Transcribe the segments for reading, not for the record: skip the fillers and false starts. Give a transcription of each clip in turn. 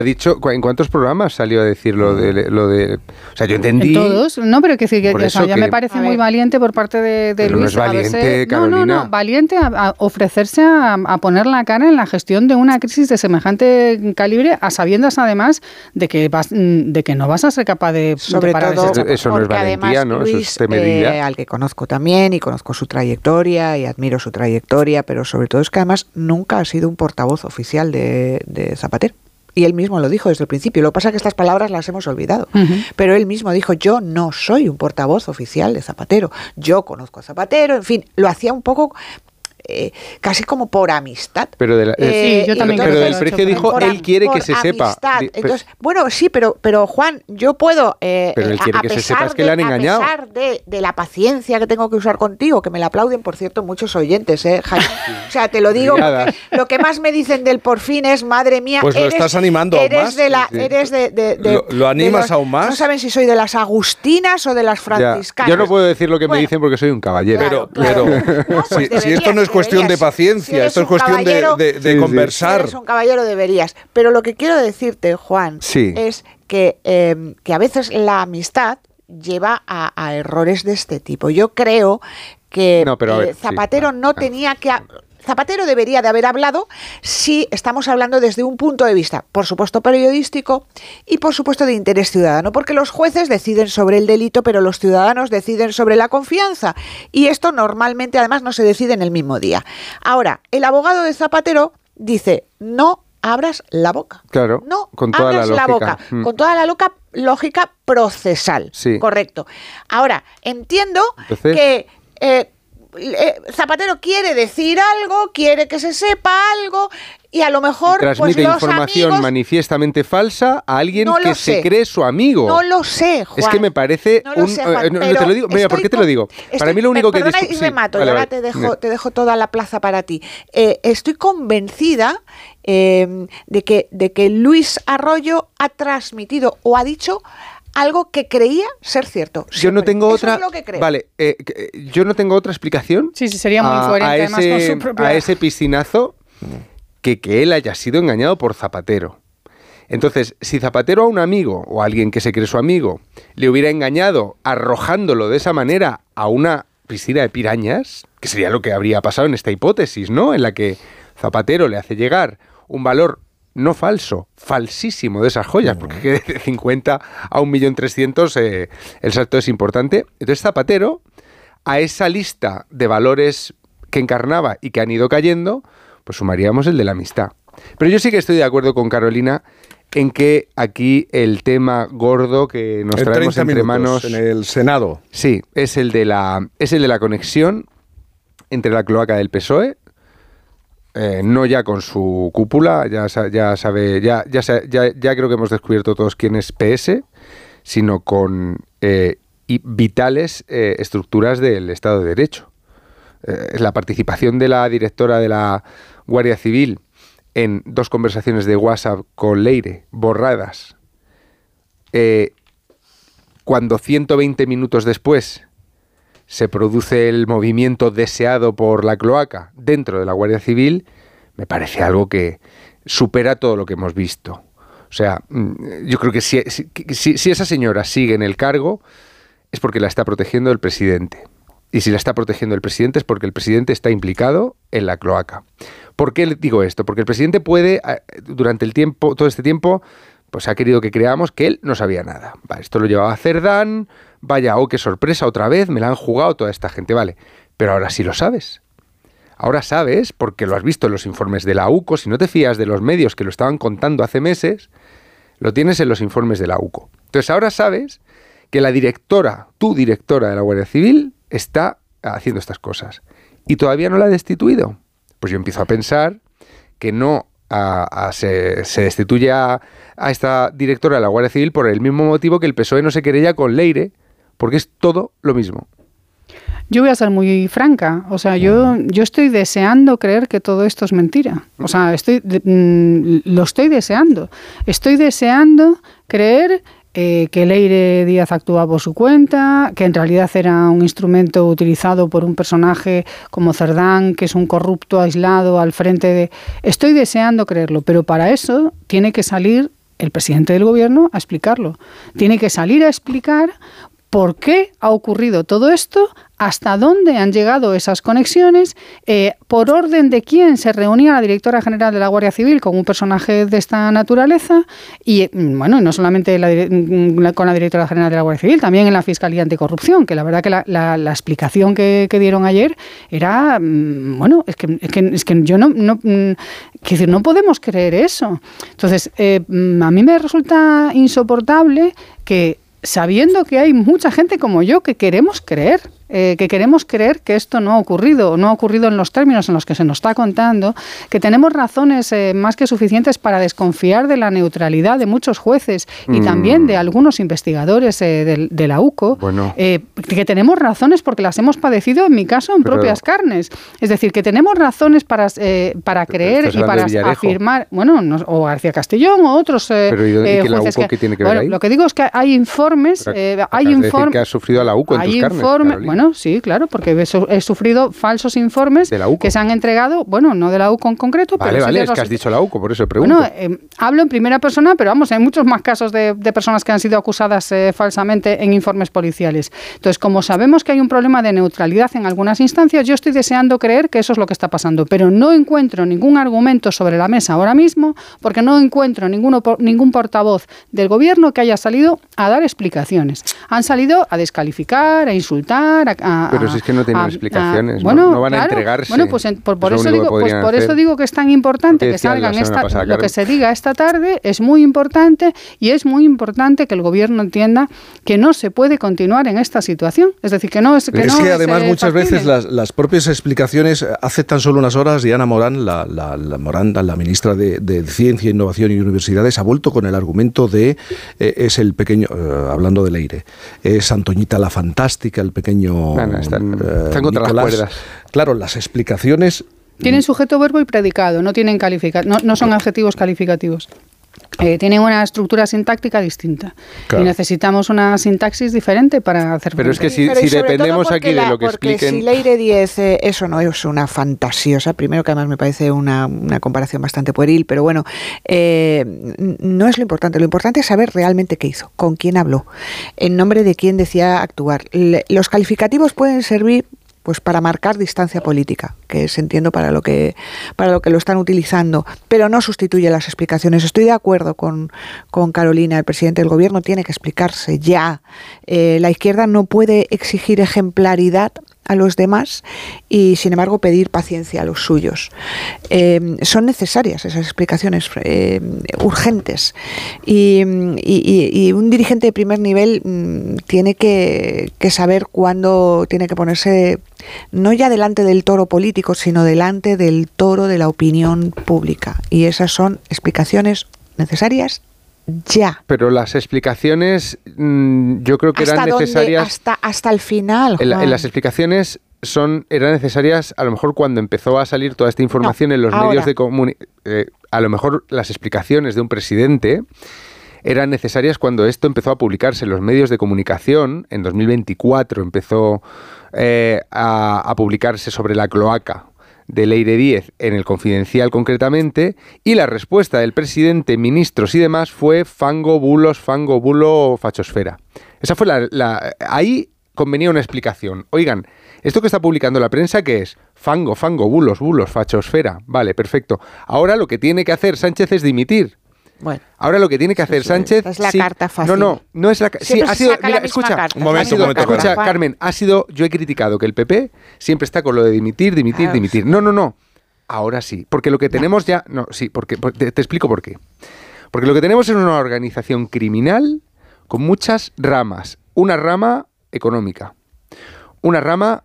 ha dicho, ¿en cuántos programas salió a decir lo de o sea, yo entendí... En todos, no, pero que decir que o sea, ya que, me parece muy valiente por parte de Luis. No es valiente, Carolina. No, valiente a ofrecerse a poner la cara en la gestión de una crisis de semejante calibre, a sabiendas además de que no vas a ser capaz de sobre parar todo ese eso no es valentía, además, ¿no? Luis, eso es temeridad. Al que conozco también y conozco su trayectoria y admiro su trayectoria, pero sobre todo es que además nunca ha sido un portavoz oficial de Zapatero. Y él mismo lo dijo desde el principio. Lo que pasa es que estas palabras las hemos olvidado. Pero él mismo dijo, yo no soy un portavoz oficial de Zapatero. Yo conozco a Zapatero, en fin, lo hacía un poco... casi como por amistad. Pero sí, yo también. Pero del precio dijo, él quiere que se sepa. Entonces, bueno, sí, pero Juan, yo puedo, pero él quiere que se sepa es que le han engañado. A pesar de la paciencia que tengo que usar contigo, que me la aplauden, por cierto, muchos oyentes, Jaime. O sea, te lo digo, porque lo que más me dicen del por fin es, madre mía, pues lo estás animando aún más. Eres de ¿Lo animas aún más? No saben si soy de las agustinas o de las franciscanas. Yo no puedo decir lo que me dicen porque soy un caballero. Pero no, pues si esto no es cuestión de paciencia, esto es cuestión de conversar. Si eres un caballero deberías. Pero lo que quiero decirte, Juan, es que a veces la amistad lleva a errores de este tipo. Yo creo que Zapatero no tenía que... Zapatero debería de haber hablado si estamos hablando desde un punto de vista, por supuesto, periodístico y por supuesto de interés ciudadano, porque los jueces deciden sobre el delito, pero los ciudadanos deciden sobre la confianza y esto normalmente además no se decide en el mismo día. Ahora, el abogado de Zapatero dice, no abras la boca. Claro, no con toda abras la boca, con toda la lógica procesal. Sí. Correcto. Ahora, entiendo que... Zapatero quiere decir algo, quiere que se sepa algo y a lo mejor transmite información manifiestamente falsa a alguien que se cree su amigo. No lo sé, Juan. Es que me parece te lo digo, mira, ¿por qué te lo digo? Para mí lo único que remato, y ahora te dejo toda la plaza para ti. Estoy convencida de que Luis Arroyo ha transmitido o ha dicho algo que creía ser cierto. Siempre. Yo no tengo otra. Es lo que creo. Vale, yo no tengo otra explicación. Sí, sería muy incoherente además con su propia... a ese piscinazo que él haya sido engañado por Zapatero. Entonces, si Zapatero a un amigo o a alguien que se cree su amigo le hubiera engañado arrojándolo de esa manera a una piscina de pirañas, que sería lo que habría pasado en esta hipótesis, ¿no? En la que Zapatero le hace llegar un valor no falso, falsísimo de esas joyas, porque de 50 a 1.300.000 el salto es importante. Entonces Zapatero, a esa lista de valores que encarnaba y que han ido cayendo, pues sumaríamos el de la amistad. Pero yo sí que estoy de acuerdo con Carolina en que aquí el tema gordo que nos traemos entre manos en el Senado. Sí, es el de la conexión entre la cloaca del PSOE, no ya con su cúpula, ya creo que hemos descubierto todos quién es PS, sino con vitales estructuras del Estado de Derecho. La participación de la directora de la Guardia Civil en 2 conversaciones de WhatsApp con Leire, borradas, cuando 120 minutos después se produce el movimiento deseado por la cloaca dentro de la Guardia Civil, me parece algo que supera todo lo que hemos visto. O sea, yo creo que si esa señora sigue en el cargo es porque la está protegiendo el presidente. Y si la está protegiendo el presidente es porque el presidente está implicado en la cloaca. ¿Por qué digo esto? Porque el presidente puede, durante el tiempo, todo este tiempo, pues ha querido que creamos que él no sabía nada. Vale, esto lo llevaba Cerdán, vaya, qué sorpresa, otra vez, me la han jugado toda esta gente, vale. Pero ahora sí lo sabes. Ahora sabes, porque lo has visto en los informes de la UCO, si no te fías de los medios que lo estaban contando hace meses, lo tienes en los informes de la UCO. Entonces ahora sabes que la directora, tu directora de la Guardia Civil, está haciendo estas cosas. ¿Y todavía no la ha destituido? Pues yo empiezo a pensar que no se destituye a esta directora de la Guardia Civil por el mismo motivo que el PSOE no se querella con Leire, porque es todo lo mismo. Yo voy a ser muy franca, o sea, yo estoy deseando creer que todo esto es mentira. O sea, lo estoy deseando. Estoy deseando creer que Leire Díaz actúa por su cuenta, que en realidad era un instrumento utilizado por un personaje como Cerdán, que es un corrupto aislado al frente de... Estoy deseando creerlo, pero para eso tiene que salir el presidente del gobierno a explicarlo. Tiene que salir a explicar por qué ha ocurrido todo esto, hasta dónde han llegado esas conexiones, por orden de quién se reunía la directora general de la Guardia Civil con un personaje de esta naturaleza, y bueno, no solamente con la directora general de la Guardia Civil, también en la Fiscalía Anticorrupción, que la verdad que la explicación que dieron ayer era, bueno, es que yo quiero decir, no podemos creer eso. Entonces, a mí me resulta insoportable que, sabiendo que hay mucha gente como yo que queremos creer que esto no ha ocurrido en los términos en los que se nos está contando, que tenemos razones más que suficientes para desconfiar de la neutralidad de muchos jueces y también de algunos investigadores de la UCO, que tenemos razones porque las hemos padecido, en mi caso, en propias carnes. Es decir, que tenemos razones para creer y para afirmar, o García Castellón o otros pero ¿y la UCO qué tiene que ver ahí? Lo que digo es que hay informes, decir que has sufrido a la UCO en tus carnes, Carolina. Sí, claro, porque he sufrido falsos informes que se han entregado, no de la UCO en concreto. Vale, es que has dicho la UCO, por eso pregunto. Hablo en primera persona, pero vamos, hay muchos más casos de personas que han sido acusadas falsamente en informes policiales. Entonces, como sabemos que hay un problema de neutralidad en algunas instancias, yo estoy deseando creer que eso es lo que está pasando, pero no encuentro ningún argumento sobre la mesa ahora mismo, porque no encuentro ningún portavoz del gobierno que haya salido a dar explicaciones. Han salido a descalificar, a insultar, pero si es que no tienen explicaciones, no van a entregarse. Por eso digo que es tan importante que salgan lo que se diga esta tarde, es muy importante, y es muy importante que el gobierno entienda que no se puede continuar en esta situación. Es decir, que además muchas veces las propias explicaciones, hace tan solo unas horas, Diana Morán, la ministra de Ciencia, Innovación y Universidades, ha vuelto con el argumento de es el pequeño, hablando de Leire, es Antoñita la fantástica, el pequeño están contra las cuerdas. Claro, las explicaciones tienen sujeto, verbo y predicado, no tienen no son adjetivos calificativos. Tienen una estructura sintáctica distinta. Claro. Y necesitamos una sintaxis diferente para hacer... Pero es que si dependemos aquí de lo que expliquen... Si Leire 10, eso no es una fantasiosa, primero que además me parece una comparación bastante pueril, pero no es lo importante es saber realmente qué hizo, con quién habló, en nombre de quién decía actuar. Los calificativos pueden servir para marcar distancia política, que es, entiendo, para lo que lo están utilizando, pero no sustituye las explicaciones. Estoy de acuerdo con Carolina, el presidente del gobierno tiene que explicarse ya. La izquierda no puede exigir ejemplaridad a los demás y, sin embargo, pedir paciencia a los suyos. Son necesarias esas explicaciones urgentes y un dirigente de primer nivel tiene que saber cuándo tiene que ponerse no ya delante del toro político, sino delante del toro de la opinión pública, y esas son explicaciones necesarias ya. Pero las explicaciones yo creo que eran necesarias hasta el final, Juan. Las explicaciones eran necesarias a lo mejor cuando empezó a salir toda esta información en los medios de comunicación. A lo mejor las explicaciones de un presidente eran necesarias cuando esto empezó a publicarse en los medios de comunicación. En 2024 empezó a publicarse sobre la cloaca de Leire 10 en El Confidencial concretamente, y la respuesta del presidente, ministros y demás fue fango, bulo, fachosfera. Esa fue ahí convenía una explicación. Oigan, esto que está publicando la prensa, ¿qué es? Fango, bulos, fachosfera. Vale, perfecto. Ahora lo que tiene que hacer Sánchez es dimitir. Bueno, ahora lo que tiene que hacer Sánchez... Es la carta fácil. No es la carta. Sí, ha sido... Mira, escucha, un momento, escucha, Carmen, yo he criticado que el PP siempre está con lo de dimitir. No. Ahora sí, porque lo que tenemos ya... No, sí, porque te explico por qué. Porque lo que tenemos es una organización criminal con muchas ramas. Una rama económica, una rama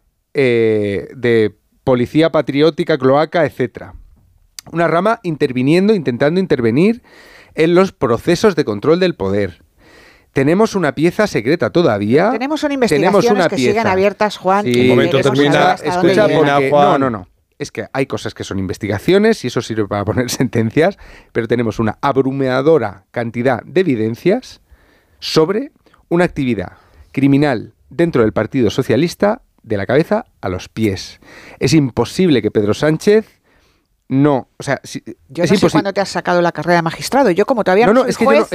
de policía patriótica, cloaca, etcétera. Una rama intentando intervenir en los procesos de control del poder. Tenemos una pieza secreta todavía. Tenemos una investigaciones que siguen abiertas, Juan. Sí, un momento, termina. Escucha, porque no. Es que hay cosas que son investigaciones y eso sirve para poner sentencias, pero tenemos una abrumadora cantidad de evidencias sobre una actividad criminal dentro del Partido Socialista de la cabeza a los pies. Es imposible que Pedro Sánchez No, o sea, yo no sé cuándo te has sacado la carrera de magistrado. Yo como todavía no soy juez,